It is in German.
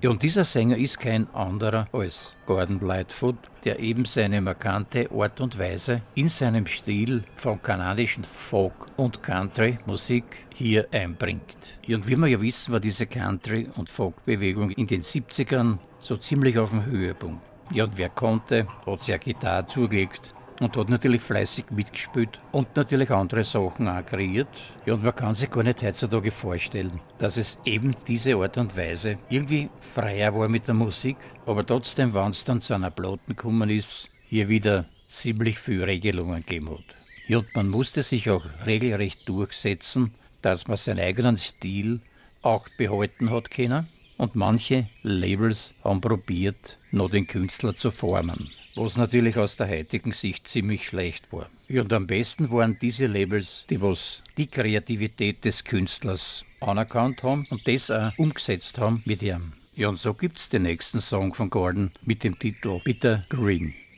Ja, und dieser Sänger ist kein anderer als Gordon Lightfoot, der eben seine markante Art und Weise in seinem Stil von kanadischen Folk- und Country-Musik hier einbringt. Ja, und wie wir ja wissen, war diese Country- und Folk-Bewegung in den 70ern so ziemlich auf dem Höhepunkt. Ja, und wer konnte, hat sich eine Gitarre zugelegt und hat natürlich fleißig mitgespielt und natürlich andere Sachen auch kreiert. Ja, und man kann sich gar nicht heutzutage vorstellen, dass es eben diese Art und Weise irgendwie freier war mit der Musik, aber trotzdem, wenn es dann zu einer Platten gekommen ist, hier wieder ziemlich viel Regelungen gegeben hat. Ja, und man musste sich auch regelrecht durchsetzen, dass man seinen eigenen Stil auch behalten hat können. Und manche Labels haben probiert, noch den Künstler zu formen, was natürlich aus der heutigen Sicht ziemlich schlecht war. Ja, und am besten waren diese Labels, die was die Kreativität des Künstlers anerkannt haben und das auch umgesetzt haben mit ihm. Ja, und so gibt's den nächsten Song von Gordon mit dem Titel Bitter Green.